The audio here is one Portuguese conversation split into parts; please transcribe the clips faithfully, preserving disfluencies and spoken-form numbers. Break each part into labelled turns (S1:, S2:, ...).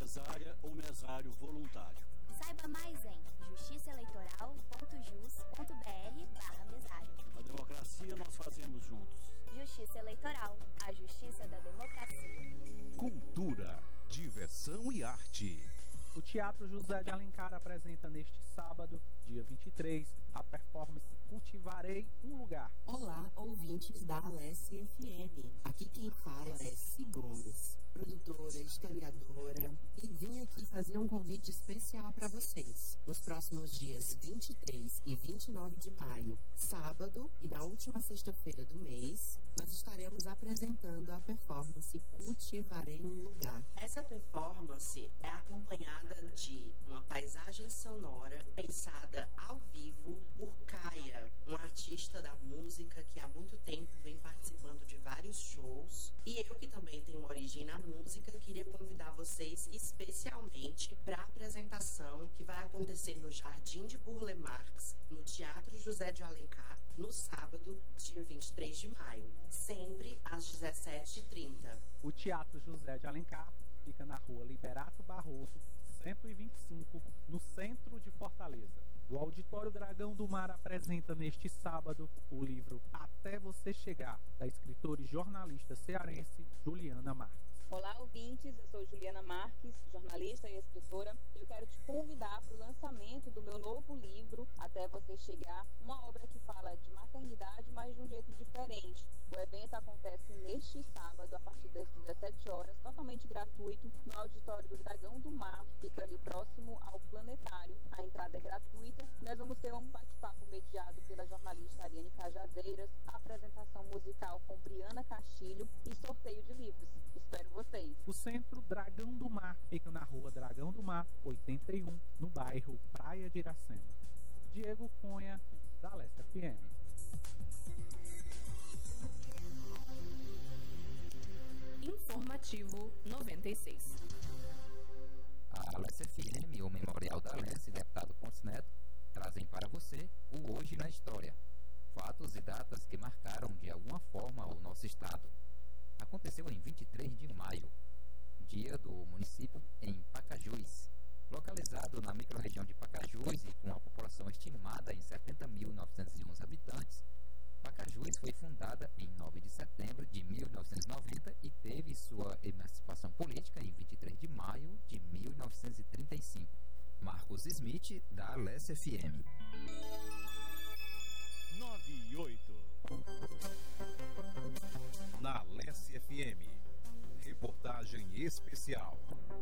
S1: mesária ou mesário voluntário.
S2: Saiba mais em justiçaeleitoral.jus.br barra mesário.
S1: A democracia nós fazemos juntos.
S2: Justiça Eleitoral, a justiça da democracia.
S3: Cultura, diversão e arte.
S4: O Teatro José de Alencar apresenta neste sábado, dia vinte e três, a performance Cultivarei um Lugar.
S5: Olá, ouvintes da Alesse F M. Aqui quem fala é Si Gomes, produtora, historiadora, e vim aqui fazer um convite especial para vocês. Nos próximos dias vinte e três e vinte e nove de maio, sábado e na última sexta-feira do mês, nós estaremos apresentando a performance Cultivarei um Lugar. Essa performance é acompanhada de uma paisagem sonora pensada ao vivo por Caia, um artista da música que há muito tempo vem participando de vários shows. E eu, que também tenho origem na música, queria convidar vocês especialmente para a apresentação que vai acontecer no Jardim de Burle Marx, no Teatro José de Alencar, no sábado, dia vinte e três de maio, sempre às dezessete e trinta.
S4: O Teatro José de Alencar fica na rua Liberato Barroso, cento e vinte e cinco, no centro de Fortaleza. O Auditório Dragão do Mar apresenta neste sábado o livro Até Você Chegar, da escritora e jornalista cearense Juliana Marques.
S6: Olá, ouvintes, eu sou Juliana Marques, jornalista e escritora. Eu quero te convidar para o lançamento do meu novo livro, Até Você Chegar, uma obra que fala de maternidade, mas de um jeito diferente. O evento acontece neste sábado, a partir das dezessete horas, totalmente gratuito, no Auditório do Dragão do Mar, fica ali próximo ao Planetário. A entrada é gratuita. Nós vamos ter um bate-papo mediado pela jornalista Ariane Cajazeiras, apresentação musical com Briana Castilho e sorteio de livros. Espero vocês.
S4: O Centro Dragão do Mar fica na rua Dragão do Mar, oitenta e um, no bairro Praia de Iracema. Diego Cunha, da Alesse F M.
S7: Informativo noventa e seis.
S8: A Alesse F M e o Memorial da Alesse, deputado Pontes Neto, trazem para você o Hoje na História. Fatos e datas que marcaram de alguma forma o nosso estado. Aconteceu em vinte e três de maio, dia do município em Pacajus. Localizado na microrregião de Pacajus e com a população estimada em setenta mil novecentos e onze habitantes, Pacajus foi fundada em nove de setembro de mil novecentos e noventa e teve sua emancipação política em vinte e três de maio de mil novecentos e trinta e cinco. Marcos Smith, da Alesse F M.
S3: nove e oito. Na Alesse F M. Reportagem especial.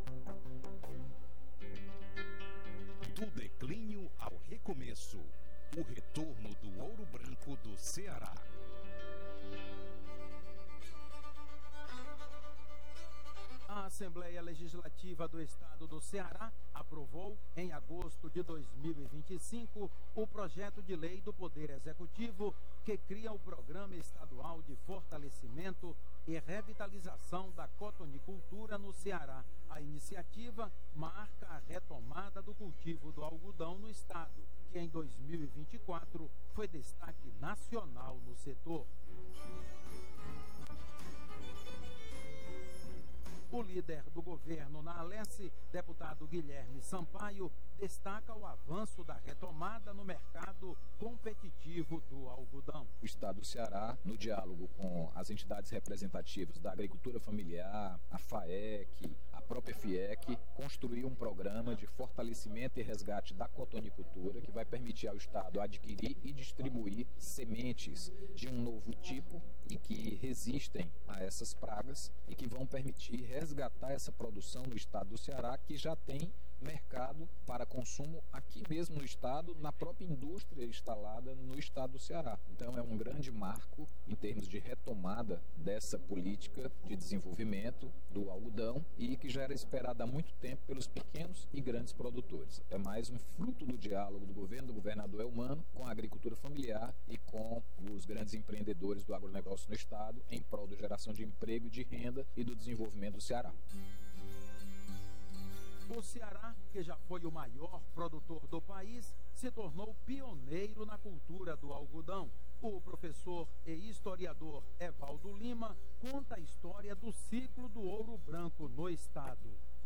S3: Do declínio ao recomeço. O retorno do ouro branco do Ceará.
S9: A Assembleia Legislativa do Estado do Ceará aprovou, em agosto de dois mil e vinte e cinco, o projeto de lei do Poder Executivo que cria o Programa Estadual de Fortalecimento e Revitalização da Cotonicultura no Ceará. A iniciativa marca a retomada do cultivo do algodão no estado, que em dois mil e vinte e quatro foi destaque nacional no setor. O líder do governo na Alesse, deputado Guilherme Sampaio, destaca o avanço da retomada no mercado competitivo do algodão.
S10: O Estado do Ceará, no diálogo com as entidades representativas da agricultura familiar, a FAEC, a própria FIEC, construiu um programa de fortalecimento e resgate da cotonicultura que vai permitir ao Estado adquirir e distribuir sementes de um novo tipo e que resistem a essas pragas e que vão permitir resgatar essa produção no Estado do Ceará, que já tem mercado para consumo aqui mesmo no estado, na própria indústria instalada no estado do Ceará. Então é um grande marco em termos de retomada dessa política de desenvolvimento do algodão e que já era esperada há muito tempo pelos pequenos e grandes produtores. É mais um fruto do diálogo do governo do governador Elmano com a agricultura familiar e com os grandes empreendedores do agronegócio no estado em prol da geração de emprego e de renda e do desenvolvimento do Ceará.
S9: O Ceará, que já foi o maior produtor do país, se tornou pioneiro na cultura do algodão. O professor e historiador Evaldo Lima conta a história do ciclo do ouro branco no estado.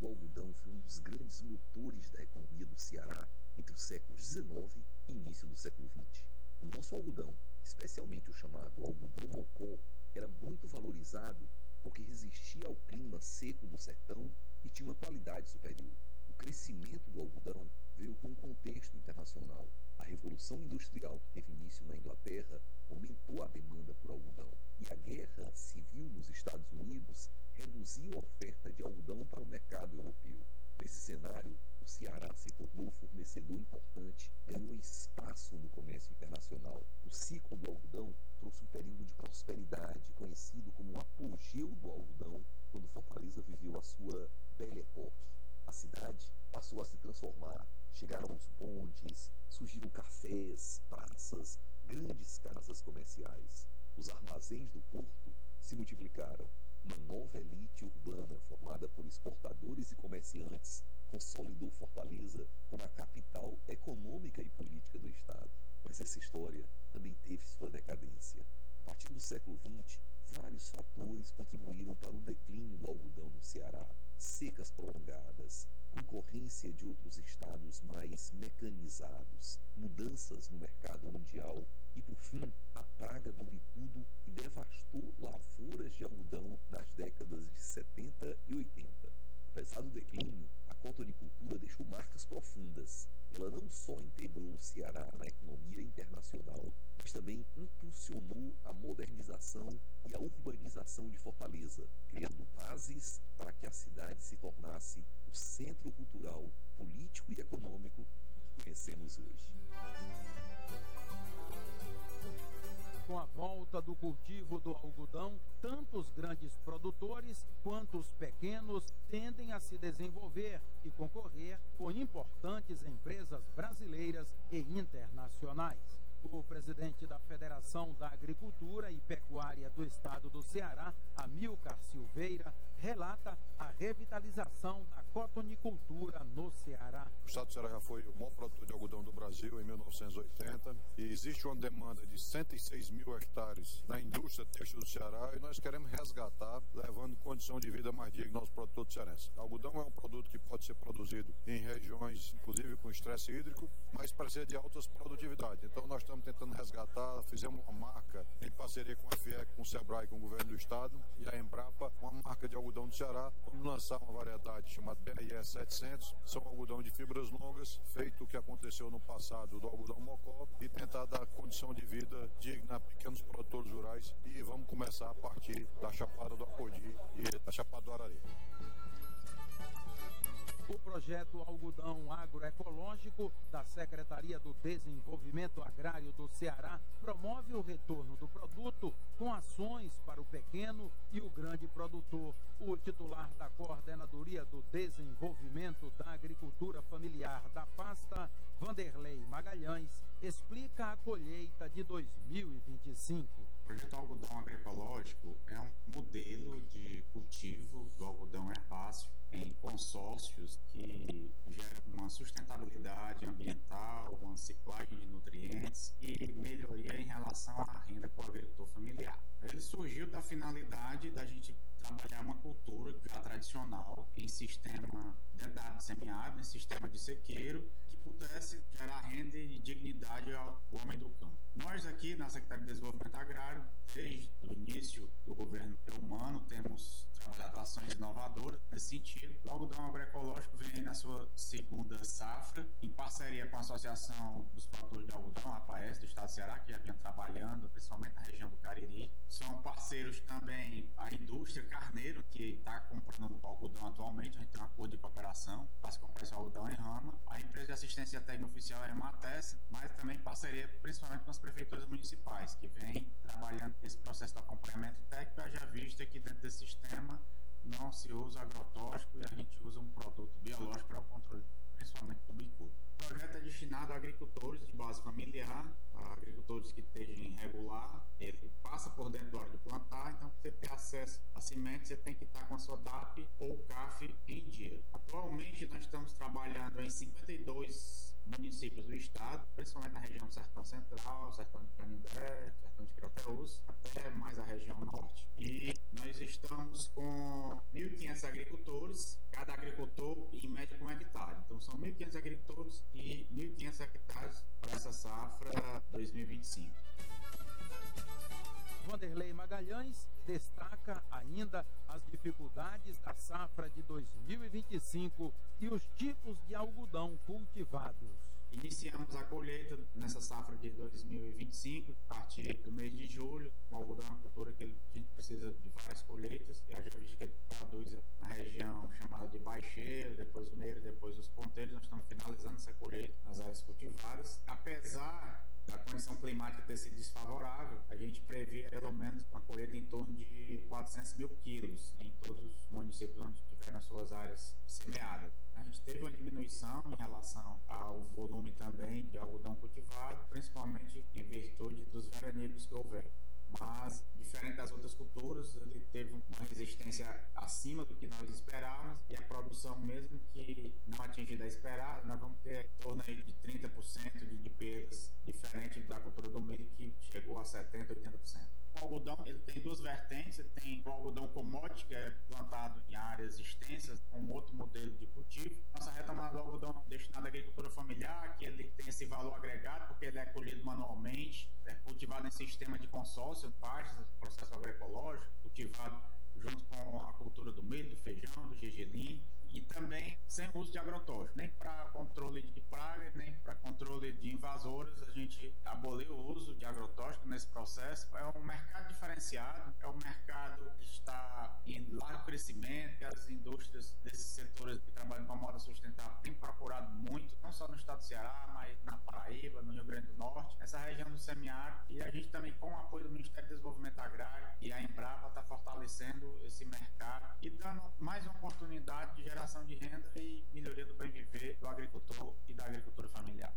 S7: O algodão foi um dos grandes motores da economia do Ceará entre os séculos dezenove e início do século vinte. O nosso algodão, especialmente o chamado algodão mocó, era muito valorizado porque resistia ao clima seco do sertão e tinha uma qualidade superior. O crescimento do algodão veio com um contexto internacional. A Revolução Industrial que teve início na Inglaterra aumentou a demanda por algodão. E a Guerra Civil nos Estados Unidos reduziu a oferta de algodão para o mercado europeu. Nesse cenário, o Ceará se tornou um fornecedor importante, ganhou espaço no comércio internacional. O ciclo do algodão trouxe um período de prosperidade, conhecido como o apogeu do algodão, quando Fortaleza viveu a sua Belle Époque. A cidade passou a se transformar, chegaram os bondes, surgiram cafés, praças, grandes casas comerciais. Os armazéns do porto se multiplicaram. Uma nova elite urbana formada por exportadores e comerciantes consolidou Fortaleza como a capital econômica e política do estado. Mas essa história também teve sua decadência. A partir do século vinte, vários fatores contribuíram para o declínio do algodão no Ceará. Secas prolongadas, concorrência de outros estados mais mecanizados, mudanças no mercado mundial e, por fim, a praga do bicudo que devastou lavouras de algodão nas décadas de setenta e oitenta. Apesar do declínio, a cotonicultura deixou marcas profundas. Ela não só integrou o Ceará na economia internacional, mas também impulsionou a modernização e a urbanização de Fortaleza, criando bases para que a cidade se tornasse o centro cultural, político e econômico que conhecemos hoje.
S9: Com a volta do cultivo do algodão, tanto os grandes produtores quanto os pequenos tendem a se desenvolver e concorrer com importantes empresas brasileiras e internacionais. O presidente da Federação da Agricultura e Pecuária do Estado do Ceará, Amilcar Silveira, relata a revitalização da cotonicultura no Ceará.
S11: O Estado do Ceará já foi o maior produtor de algodão do Brasil em mil novecentos e oitenta e existe uma demanda de cento e seis mil hectares na indústria têxtil do Ceará e nós queremos resgatar, levando condição de vida mais digna aos produtores cearenses. O algodão é um produto que pode ser produzido em regiões, inclusive com estresse hídrico, mas precisa de altas produtividades. Então nós estamos tentando resgatar, fizemos uma marca em parceria com a F I E C, com o Sebrae, com o governo do estado e a Embrapa, uma marca de algodão do Ceará. Vamos lançar uma variedade chamada B R S setecentos, são algodão de fibras longas, feito o que aconteceu no passado do algodão mocó e tentar dar condição de vida digna a pequenos produtores rurais e vamos começar a partir da Chapada do Apodi e da Chapada do Arari.
S9: O projeto Algodão Agroecológico da Secretaria do Desenvolvimento Agrário do Ceará promove o retorno do produto com ações para o pequeno e o grande produtor. O titular da Coordenadoria do Desenvolvimento da Agricultura Familiar da pasta, Vanderlei Magalhães, explica a colheita de dois mil e vinte e cinco.
S12: O projeto Algodão Agroecológico é um modelo de cultivo do algodão herbáceo em consórcios que geram uma sustentabilidade ambiental, uma ciclagem de nutrientes e melhoria em relação à renda para o agricultor familiar. Ele surgiu da finalidade da gente trabalhar uma cultura já tradicional em sistema dentado semiárido, em sistema de sequeiro, que pudesse gerar renda e dignidade ao homem do campo. Nós aqui na Secretaria de Desenvolvimento Agrário, desde o início do governo humano, temos trabalhado ações inovadoras nesse sentido. O algodão agroecológico vem na sua segunda safra, em parceria com a Associação dos Produtores de Algodão, a APAES, do Estado do Ceará, que já vinha trabalhando, principalmente na região do Cariri. São parceiros também a indústria Carneiro, que está comprando algodão atualmente. A gente tem um acordo de cooperação para se comprar esse algodão em rama. A empresa de assistência técnica oficial é a EMATES, mas também parceria principalmente com as prefeituras municipais, que vem trabalhando esse processo de acompanhamento técnico. Já visto que dentro desse sistema não se usa agrotóxico e a gente usa um produto biológico para o controle, principalmente do bicudo. O projeto é destinado a agricultores de base familiar, a agricultores que estejam irregular. Ele passa por dentro da hora de plantar, então para você ter acesso a semente, você tem que estar com a sua D A P ou C A F em dia. Atualmente nós estamos trabalhando em cinquenta e dois municípios do estado, principalmente na região do Sertão Central, Sertão de Canindé, Sertão de Crateús, até mais a região norte. E nós estamos com mil e quinhentos agricultores. Cada agricultor e quinhentos agricultores e mil e quinhentos hectares para essa safra dois mil e vinte e cinco.
S9: Vanderlei Magalhães destaca ainda as dificuldades da safra de dois mil e vinte e cinco e os tipos de algodão cultivados.
S12: Iniciamos a colheita nessa safra de dois mil e vinte e cinco, a partir do mês de julho. O algodão é uma cultura que a gente precisa de várias colheitas. E a já visto que ele produz na região chamada de baixeiro, depois o meio, depois os ponteiros. Nós estamos finalizando essa colheita nas áreas cultivadas. Apesar da condição climática ter sido desfavorável, a gente prevê pelo menos uma colheita em torno de quatrocentos mil quilos em todos os municípios onde tiveram as suas áreas semeadas. A gente teve uma diminuição em relação ao volume também de algodão cultivado, principalmente em virtude dos veranilhos que houveram. Mas, diferente das outras culturas, ele teve uma resistência acima do que nós esperávamos, e a produção, mesmo que não atingida a esperada, nós vamos ter em torno aí de trinta por cento de, de perdas, diferente da cultura do milho, que chegou a setenta por cento, oitenta por cento. O algodão ele tem duas vertentes. Ele tem o algodão commodity, que é plantado em áreas extensas, com outro modelo de cultivo. Nossa retomada do algodão destinado à agricultura familiar, que ele tem esse valor agregado, porque ele é colhido manualmente, é cultivado em sistema de consórcio, pastas, processo agroecológico, cultivado junto com a cultura do milho, do feijão, do gergelim, e também sem uso de agrotóxico, nem para controle de praga, nem para controle de invasoras. A gente aboliu o uso de agrotóxico nesse processo. É um mercado diferenciado, é um mercado que está em largo crescimento, que as indústrias desses setores que trabalham com a moda sustentável têm procurado muito, não só no estado do Ceará, mas na Paraíba, no Rio Grande do Norte, essa região do semiárido. E a gente também, com o apoio do Ministério do Desenvolvimento Agrário e a Embrapa, está fortalecendo esse mercado e dando mais uma oportunidade de geração de renda e melhoria do bem viver do agricultor e da agricultura familiar.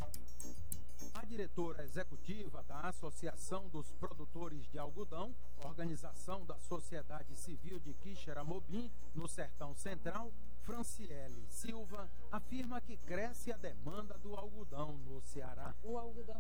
S9: A diretora executiva da Associação dos Produtores de Algodão, organização da sociedade civil de Quixeramobim, no Sertão Central, Franciele Silva, afirma que cresce a demanda do algodão no Ceará.
S6: O algodão